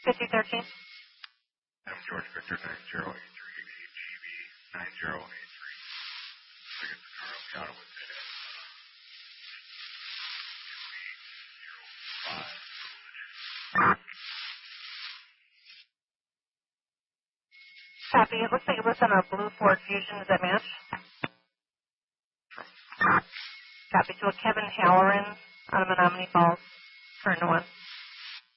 5013. I'm George Victor 9083 HGV 9083. I get the car out of it at 2805. Copy. It looks like it was on a blue Ford Fusion. Does that match? Copy. To a Kevin Halloran out of Menominee Falls. Turn to 1.